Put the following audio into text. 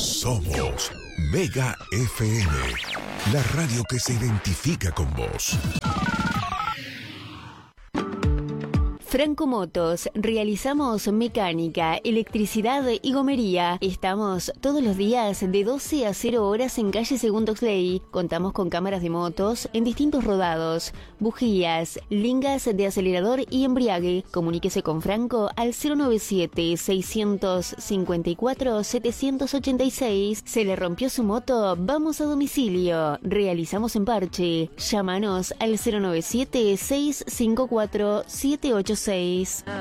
Somos Mega FM, la radio que se identifica con vos. Franco Motos, realizamos mecánica, electricidad y gomería. Estamos todos los días de 12 a 0 horas en calle Segundo Oxley. Contamos con cámaras de motos en distintos rodados, bujías, lingas de acelerador y embriague. Comuníquese con Franco al 097-654-786. ¿Se le rompió su moto? Vamos a domicilio. Realizamos en parche. Llámanos al 097-654-786.